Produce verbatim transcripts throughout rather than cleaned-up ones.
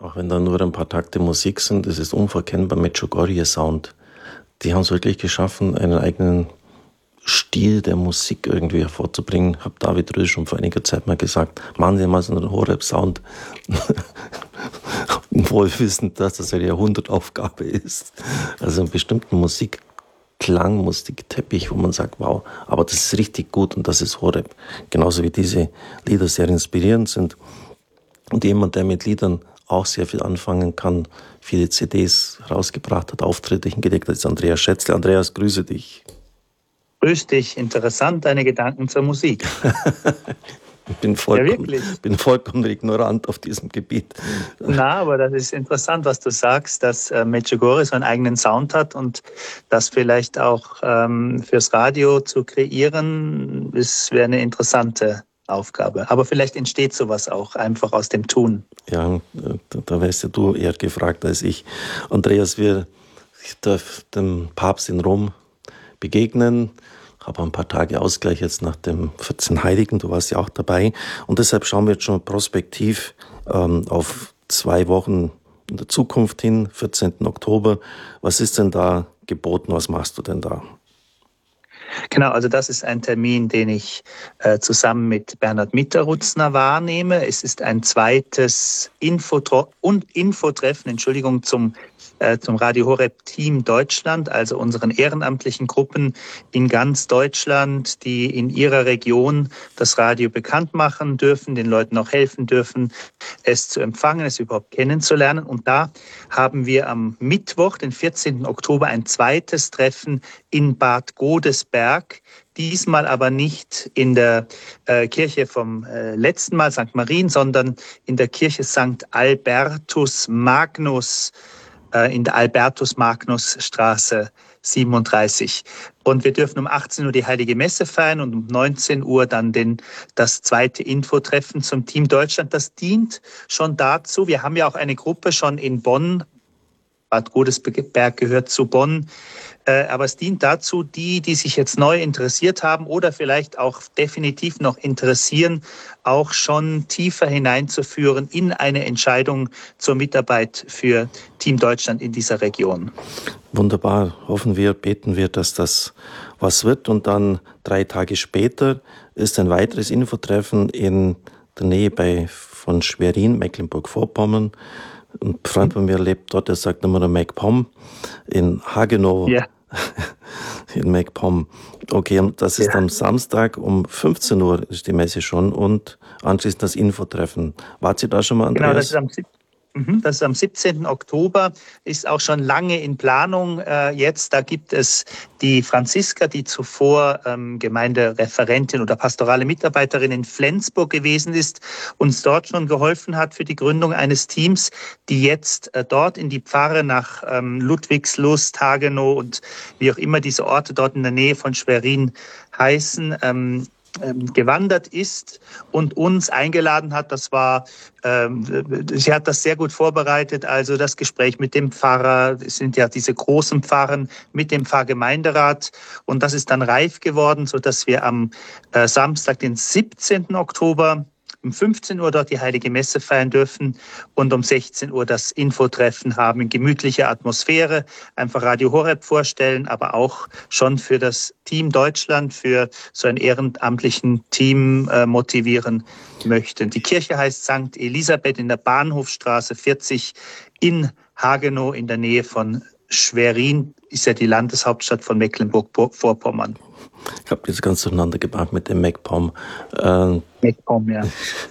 Auch wenn da nur ein paar Takte Musik sind, das ist unverkennbar Medjugorje-Sound. Die haben es wirklich geschaffen, einen eigenen Stil der Musik irgendwie hervorzubringen. Ich habe David Röhl schon vor einiger Zeit mal gesagt, machen Sie mal so einen Horeb-Sound. Wohl wissend, dass das eine Jahrhundertaufgabe ist. Also einen bestimmten Musikklang, Musikteppich, wo man sagt, wow, aber das ist richtig gut und das ist Horeb. Genauso wie diese Lieder sehr inspirierend sind. Und jemand, der mit Liedern auch sehr viel anfangen kann, viele C Ds rausgebracht hat, Auftritte hingelegt hat, ist Andreas Schätzle. Andreas, grüße dich. Grüß dich, interessant, deine Gedanken zur Musik. Ich bin vollkommen, ja, bin vollkommen ignorant auf diesem Gebiet. Na, aber das ist interessant, was du sagst, dass äh, Medjugorje so einen eigenen Sound hat und das vielleicht auch ähm, fürs Radio zu kreieren, ist wäre eine interessante Aufgabe. Aber vielleicht entsteht sowas auch einfach aus dem Tun. Ja, da, da wärst ja du eher gefragt als ich. Andreas, wir, ich darf dem Papst in Rom begegnen. Habe ein paar Tage Ausgleich jetzt nach dem vierzehn Heiligen, du warst ja auch dabei. Und deshalb schauen wir jetzt schon prospektiv ähm, auf zwei Wochen in der Zukunft hin, vierzehnten Oktober. Was ist denn da geboten? Was machst du denn da? Genau, also das ist ein Termin, den ich äh, zusammen mit Bernhard Mitterutzner wahrnehme. Es ist ein zweites Infotro- und Infotreffen, Entschuldigung, zum äh, zum Radio Horeb Team Deutschland, also unseren ehrenamtlichen Gruppen in ganz Deutschland, die in ihrer Region das Radio bekannt machen dürfen, den Leuten auch helfen dürfen, es zu empfangen, es überhaupt kennenzulernen. Und da haben wir am Mittwoch, den vierzehnten Oktober, ein zweites Treffen in Bad Godesberg. Diesmal aber nicht in der äh, Kirche vom äh, letzten Mal, Sankt Marien, sondern in der Kirche Sankt Albertus Magnus, äh, in der Albertus-Magnus-Straße siebenunddreißig. Und wir dürfen um achtzehn Uhr die Heilige Messe feiern und um neunzehn Uhr dann den, das zweite Infotreffen zum Team Deutschland. Das dient schon dazu. Wir haben ja auch eine Gruppe schon in Bonn. Bad Godesberg gehört zu Bonn. Aber es dient dazu, die, die sich jetzt neu interessiert haben oder vielleicht auch definitiv noch interessieren, auch schon tiefer hineinzuführen in eine Entscheidung zur Mitarbeit für Team Deutschland in dieser Region. Wunderbar. Hoffen wir, beten wir, dass das was wird. Und dann drei Tage später ist ein weiteres Infotreffen in der Nähe bei, von Schwerin, Mecklenburg-Vorpommern. Ein Freund von mir lebt dort, der sagt immer der MacPom in Hagenow. Ja. In MacPom. Okay, das ist ja. Am Samstag um fünfzehn Uhr ist die Messe schon und anschließend das Infotreffen. Wart ihr da schon mal, Andreas? Genau, das ist am Das ist am siebzehnten Oktober, ist auch schon lange in Planung äh, jetzt. Da gibt es die Franziska, die zuvor ähm, Gemeindereferentin oder pastorale Mitarbeiterin in Flensburg gewesen ist, uns dort schon geholfen hat für die Gründung eines Teams, die jetzt äh, dort in die Pfarre nach ähm, Ludwigslust, Hagenow und wie auch immer diese Orte dort in der Nähe von Schwerin heißen, ähm, gewandert ist und uns eingeladen hat. Das war, ähm, sie hat das sehr gut vorbereitet. Also das Gespräch mit dem Pfarrer, es sind ja diese großen Pfarren mit dem Pfarrgemeinderat und das ist dann reif geworden, so dass wir am äh, Samstag, den siebzehnten Oktober um fünfzehn Uhr dort die Heilige Messe feiern dürfen und um sechzehn Uhr das Infotreffen haben in gemütlicher Atmosphäre. Einfach Radio Horeb vorstellen, aber auch schon für das Team Deutschland, für so ein ehrenamtlichen Team äh, motivieren möchten. Die Kirche heißt Sankt Elisabeth in der Bahnhofstraße vierzig in Hagenow in der Nähe von Schwerin, ist ja die Landeshauptstadt von Mecklenburg-Vorpommern. Ich habe das ganz durcheinander gebracht mit dem MacPom. Ähm, MacPom, ja.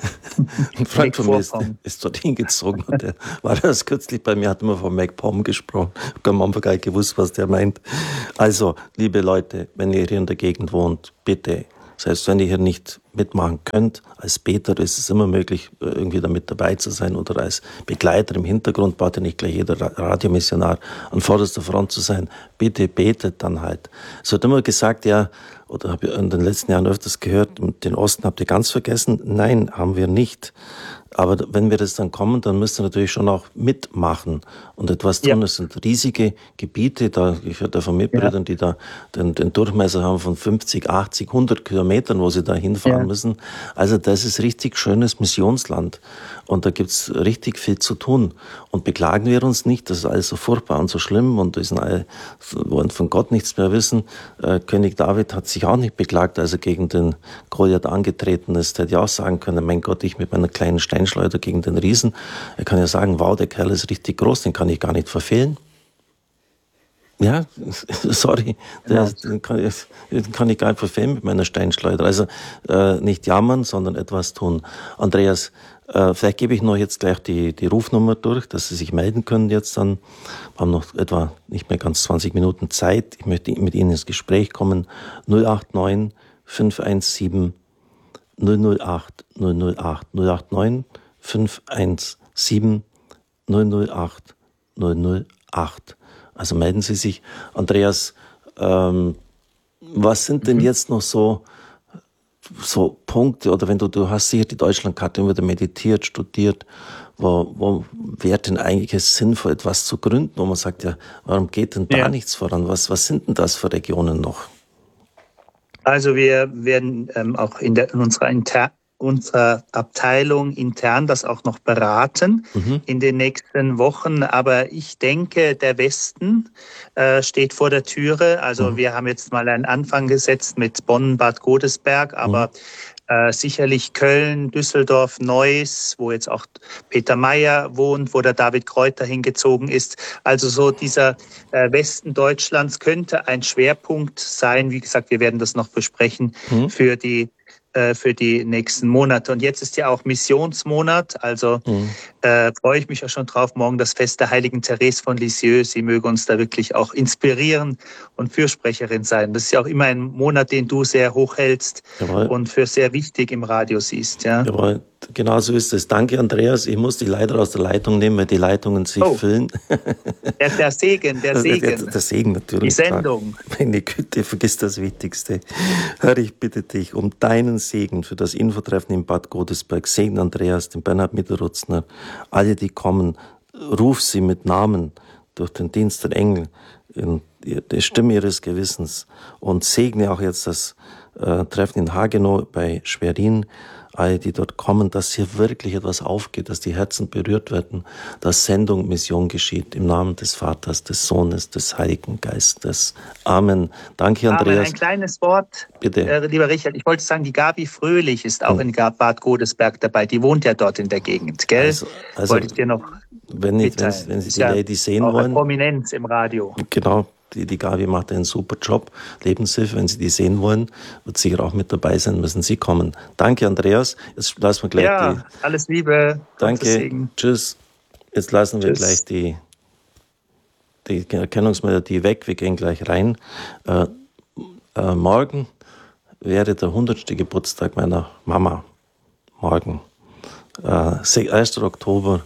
Ein Freund von mir ist, ist dort hingezogen und der war das kürzlich bei mir, hat immer von MacPom gesprochen. Ich habe am Anfang gar nicht gewusst, was der meint. Also, liebe Leute, wenn ihr hier in der Gegend wohnt, bitte, selbst wenn ihr hier nicht mitmachen könnt, als Beter ist es immer möglich, irgendwie damit dabei zu sein oder als Begleiter im Hintergrund, braucht ja nicht gleich jeder Radiomissionar an vorderster Front zu sein. Bitte betet dann halt. Es wird immer gesagt, ja, oder habe ich in den letzten Jahren öfters gehört, den Osten habt ihr ganz vergessen. Nein, haben wir nicht. Aber wenn wir das dann kommen, dann müsst ihr natürlich schon auch mitmachen und etwas tun. Es ja. sind riesige Gebiete, da, ich höre da von Mitbrüdern, ja. die da den, den Durchmesser haben von fünfzig, achtzig, hundert Kilometern, wo sie da hinfahren ja. müssen. Also das ist richtig schönes Missionsland. Und da gibt's richtig viel zu tun. Und beklagen wir uns nicht, das ist alles so furchtbar und so schlimm und wir alle, wollen von Gott nichts mehr wissen. Äh, König David hat sich auch nicht beklagt, als er gegen den Goliath angetreten ist. Er hätte ja auch sagen können, mein Gott, ich mit meiner kleinen Steinschleuder gegen den Riesen. Er kann ja sagen, wow, der Kerl ist richtig groß, den kann ich gar nicht verfehlen. Ja, sorry, der, den, kann ich, den kann ich gar nicht verfehlen mit meiner Steinschleuder. Also äh, nicht jammern, sondern etwas tun. Andreas, äh, vielleicht gebe ich noch jetzt gleich die, die Rufnummer durch, dass Sie sich melden können jetzt dann. Wir haben noch etwa nicht mehr ganz zwanzig Minuten Zeit. Ich möchte mit Ihnen ins Gespräch kommen. null acht neun fünf eins sieben null null acht null null acht null acht neun fünf eins sieben null null acht null null acht. Also melden Sie sich. Andreas, ähm, was sind denn jetzt noch so, so Punkte, oder wenn du, du hast sicher die Deutschlandkarte immer wieder meditiert, studiert, wo, wo wäre denn eigentlich es sinnvoll, etwas zu gründen, wo man sagt, ja, warum geht denn da ja. nichts voran? Was, was sind denn das für Regionen noch? Also wir werden ähm, auch in, der, in unserer, Inter, unserer Abteilung intern das auch noch beraten mhm. in den nächsten Wochen. Aber ich denke, der Westen äh, steht vor der Türe. Also mhm. wir haben jetzt mal einen Anfang gesetzt mit Bonn, Bad Godesberg, aber mhm. äh, sicherlich Köln, Düsseldorf, Neuss, wo jetzt auch Peter Mayer wohnt, wo der David Kräuter hingezogen ist. Also so dieser äh, Westen Deutschlands könnte ein Schwerpunkt sein. Wie gesagt, wir werden das noch besprechen mhm. für die für die nächsten Monate. Und jetzt ist ja auch Missionsmonat, also mhm. äh, freue ich mich ja schon drauf, morgen das Fest der heiligen Therese von Lisieux. Sie möge uns da wirklich auch inspirieren und Fürsprecherin sein. Das ist ja auch immer ein Monat, den du sehr hoch hältst Jawohl. Und für sehr wichtig im Radio siehst. Ja? Jawohl. Genau so ist es. Danke, Andreas. Ich muss dich leider aus der Leitung nehmen, weil die Leitungen sich oh. füllen. Der, der Segen, der Segen. Der, der, der Segen natürlich. Die Sendung. Meine Güte, vergiss das Wichtigste. Herr, ich bitte dich um deinen Segen für das Infotreffen in Bad Godesberg. Segen Andreas, den Bernhard Mitterutzner, alle, die kommen. Ruf sie mit Namen durch den Dienst der Engel, in die Stimme ihres Gewissens, und segne auch jetzt das äh, Treffen in Hagenow bei Schwerin, alle, die dort kommen, dass hier wirklich etwas aufgeht, dass die Herzen berührt werden, dass Sendung, Mission geschieht, im Namen des Vaters, des Sohnes, des Heiligen Geistes. Amen. Danke, Andreas. Amen. Ein kleines Wort, Bitte. Äh, lieber Richard. Ich wollte sagen, die Gabi Fröhlich ist auch hm. in Bad Godesberg dabei. Die wohnt ja dort in der Gegend, gell? Also, also wollte ich dir noch wenn, nicht, wenn, wenn Sie die ja Lady sehen wollen. Prominenz im Radio. Genau. Die, die Gabi macht einen super Job. Lebenshilfe, wenn Sie die sehen wollen, wird sicher auch mit dabei sein, müssen Sie kommen. Danke, Andreas. Jetzt lassen wir gleich ja, die... alles Liebe. Danke. Tschüss. Jetzt lassen wir Tschüss. gleich die, die Erkennungsmelodie weg. Wir gehen gleich rein. Äh, äh, morgen wäre der hundertste Geburtstag meiner Mama. Morgen. Äh, erster Oktober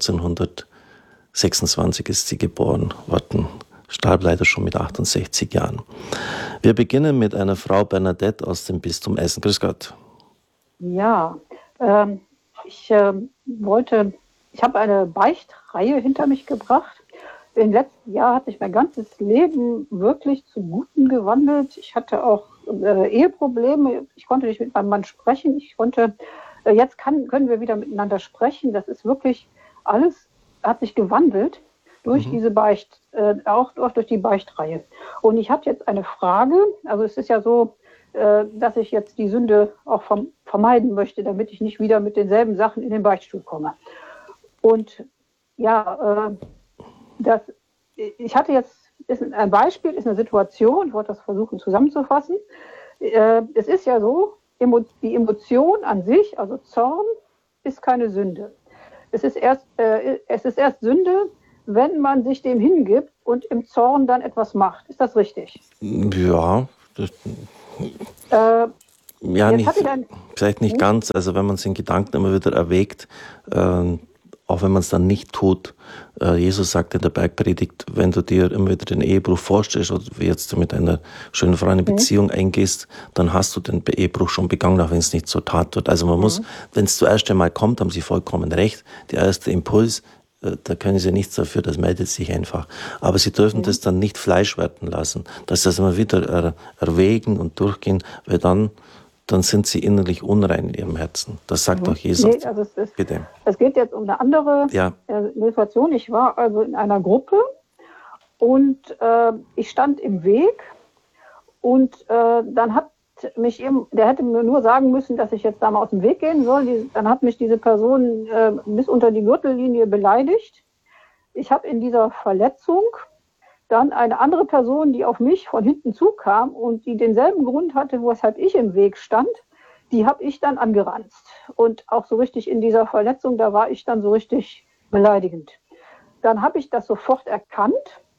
neunzehnhundertsechsundzwanzig ist sie geboren worden. Starb leider schon mit achtundsechzig Jahren. Wir beginnen mit einer Frau Bernadette aus dem Bistum Essen. Grüß Gott. Ja, ähm, ich äh, wollte, ich habe eine Beichtreihe hinter mich gebracht. Im letzten Jahr hat sich mein ganzes Leben wirklich zum Guten gewandelt. Ich hatte auch äh, Eheprobleme. Ich konnte nicht mit meinem Mann sprechen. Ich konnte, äh, jetzt kann, können wir wieder miteinander sprechen. Das ist wirklich, alles hat sich gewandelt durch mhm. diese Beicht, äh, auch, auch durch die Beichtreihe. Und ich habe jetzt eine Frage, also es ist ja so, äh, dass ich jetzt die Sünde auch vom, vermeiden möchte, damit ich nicht wieder mit denselben Sachen in den Beichtstuhl komme. Und ja, äh, das, ich hatte jetzt, ist ein Beispiel, ist eine Situation, ich wollte das versuchen zusammenzufassen. Äh, es ist ja so, emo, die Emotion an sich, also Zorn, ist keine Sünde. Es ist erst, äh, es ist erst Sünde, wenn man sich dem hingibt und im Zorn dann etwas macht. Ist das richtig? Ja. Das, äh, ja, nicht, ein, vielleicht nicht hm? ganz. Also wenn man es in Gedanken immer wieder erwägt, äh, auch wenn man es dann nicht tut. Äh, Jesus sagt in der Bergpredigt, wenn du dir immer wieder den Ehebruch vorstellst oder wie jetzt du mit einer schönen Frau eine Beziehung mhm. eingehst, dann hast du den Ehebruch schon begangen, auch wenn es nicht zur Tat wird. Also man mhm. muss, wenn es zuerst einmal kommt, haben Sie vollkommen recht, der erste Impuls, äh, da können Sie nichts dafür, das meldet sich einfach. Aber Sie dürfen mhm. das dann nicht Fleisch werden lassen, dass das immer wieder er, erwägen und durchgehen, weil dann dann sind sie innerlich unrein in ihrem Herzen. Das sagt mhm. auch Jesus. Nee, also es, ist, Bitte. Es geht jetzt um eine andere ja. Situation. Ich war also in einer Gruppe und äh, ich stand im Weg und äh, dann hat mich eben, der hätte mir nur sagen müssen, dass ich jetzt da mal aus dem Weg gehen soll. Die, dann hat mich diese Person äh, bis unter die Gürtellinie beleidigt. Ich habe in dieser Verletzung dann eine andere Person, die auf mich von hinten zukam und die denselben Grund hatte, weshalb ich im Weg stand, die habe ich dann angeranzt. Und auch so richtig in dieser Verletzung, da war ich dann so richtig beleidigend. Dann habe ich das sofort erkannt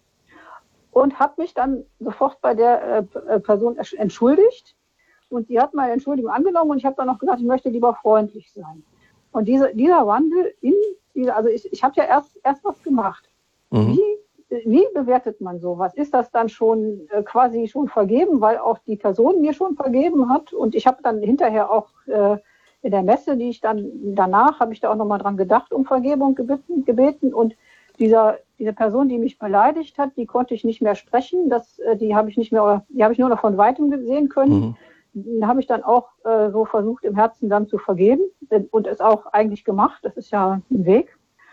und habe mich dann sofort bei der äh, Person entschuldigt. Und die hat meine Entschuldigung angenommen und ich habe dann noch gesagt, ich möchte lieber freundlich sein. Und diese, dieser Wandel in dieser, also ich, ich habe ja erst, erst was gemacht. Mhm. Wie Wie bewertet man sowas? Ist das dann schon äh, quasi schon vergeben, weil auch die Person mir schon vergeben hat? Und ich habe dann hinterher auch äh, in der Messe, die ich dann danach, habe ich da auch nochmal dran gedacht, um Vergebung gebeten, gebeten. Und dieser, diese Person, die mich beleidigt hat, die konnte ich nicht mehr sprechen. Das, äh, die habe ich nicht mehr, die habe ich nur noch von Weitem sehen können. Mhm. Da habe ich dann auch äh, so versucht, im Herzen dann zu vergeben und es auch eigentlich gemacht. Das ist ja ein Weg.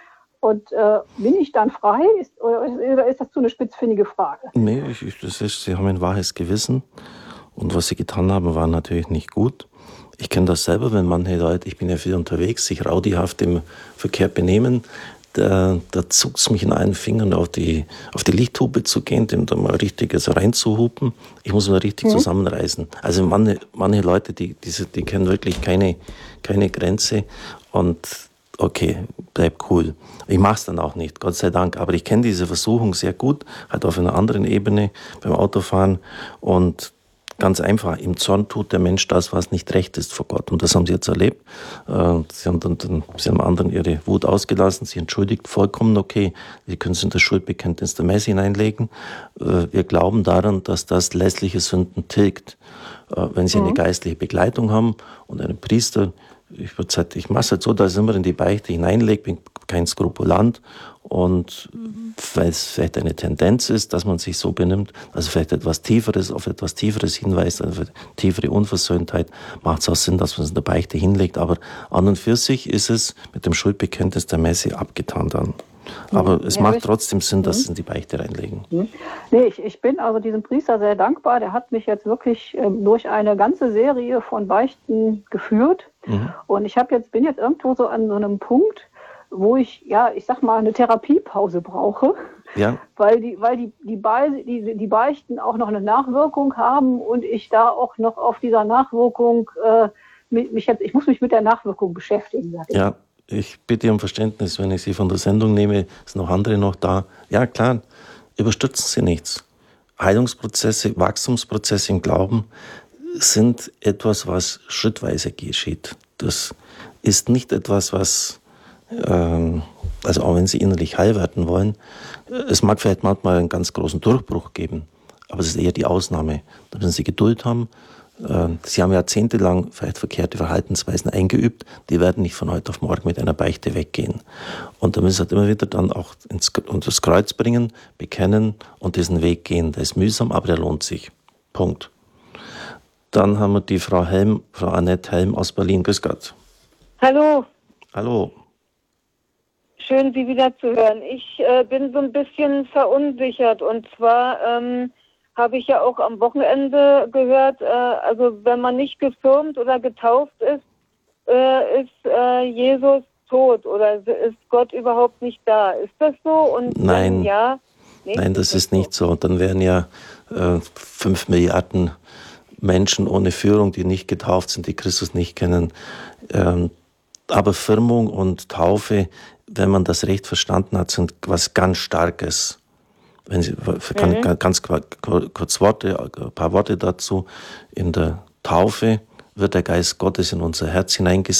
Und äh, bin ich dann frei? Ist, oder ist das zu eine spitzfindige Frage? Nee, ich, ich, das ist, Sie haben ein waches Gewissen. Und was Sie getan haben, war natürlich nicht gut. Ich kenne das selber, wenn manche Leute, ich bin ja viel unterwegs, sich rowdyhaft im Verkehr benehmen, da, da zuckt es mich in allen Fingern, auf die, auf die Lichthupe zu gehen, dem da mal richtig also reinzuhupen. Ich muss mich richtig mhm. zusammenreißen. Also manche, manche Leute, die, die, die kennen wirklich keine, keine Grenze. Und okay, bleib cool. Ich mach's dann auch nicht, Gott sei Dank. Aber ich kenne diese Versuchung sehr gut, halt auf einer anderen Ebene beim Autofahren. Und ganz einfach, im Zorn tut der Mensch das, was nicht recht ist vor Gott. Und das haben sie jetzt erlebt. Sie haben dann, dann sie haben anderen ihre Wut ausgelassen, sie entschuldigt, vollkommen okay. Sie können es in das Schuldbekenntnis der Messe hineinlegen. Wir glauben daran, dass das lässliche Sünden tilgt. Wenn sie mhm. eine geistliche Begleitung haben und einen Priester, ich würde sagen, ich mache es halt so, dass ich immer in die Beichte hineinlege, bin kein Skrupulant und weil es vielleicht eine Tendenz ist, dass man sich so benimmt, also vielleicht etwas Tieferes, auf etwas Tieferes hinweist, also tiefere Unversöhntheit, macht es auch Sinn, dass man es in der Beichte hinlegt, aber an und für sich ist es mit dem Schuldbekenntnis der Messe abgetan dann. Aber es ja, macht trotzdem Sinn, dass Sie in die Beichte reinlegen. Nee, ich, ich bin also diesem Priester sehr dankbar. Der hat mich jetzt wirklich ähm, durch eine ganze Serie von Beichten geführt. Mhm. Und ich habe jetzt, bin jetzt irgendwo so an so einem Punkt, wo ich, ja, ich sag mal, eine Therapiepause brauche. Ja. Weil die, weil die, die, Be- die, die Beichten auch noch eine Nachwirkung haben und ich da auch noch auf dieser Nachwirkung, äh, mich jetzt, ich muss mich mit der Nachwirkung beschäftigen. Sag ich. Ja. Ich bitte um Verständnis, wenn ich Sie von der Sendung nehme, sind noch andere noch da. Ja, klar, überstürzen Sie nichts. Heilungsprozesse, Wachstumsprozesse im Glauben sind etwas, was schrittweise geschieht. Das ist nicht etwas, was, ähm, also auch wenn Sie innerlich heil werden wollen, es mag vielleicht manchmal einen ganz großen Durchbruch geben, aber es ist eher die Ausnahme. Da müssen Sie Geduld haben. Sie haben jahrzehntelang vielleicht verkehrte Verhaltensweisen eingeübt, die werden nicht von heute auf morgen mit einer Beichte weggehen. Und da müssen Sie halt immer wieder dann auch ins, unter das Kreuz bringen, bekennen und diesen Weg gehen. Der ist mühsam, aber der lohnt sich. Punkt. Dann haben wir die Frau Helm, Frau Annette Helm aus Berlin. Grüß Gott. Hallo. Hallo. Schön, Sie wieder zu hören. Ich äh, bin so ein bisschen verunsichert und zwar ähm, habe ich ja auch am Wochenende gehört, äh, also wenn man nicht gefirmt oder getauft ist, äh, ist äh, Jesus tot oder ist Gott überhaupt nicht da. Ist das so? Und Nein, wenn ja, nee, nein, das ist, ist nicht so. Dann wären ja äh, fünf Milliarden Menschen ohne Führung, die nicht getauft sind, die Christus nicht kennen. Ähm, aber Firmung und Taufe, wenn man das recht verstanden hat, sind was ganz Starkes. Wenn Sie, kann mhm. ganz kurz Worte, ein paar Worte dazu. In der Taufe wird der Geist Gottes in unser Herz hineingesandt.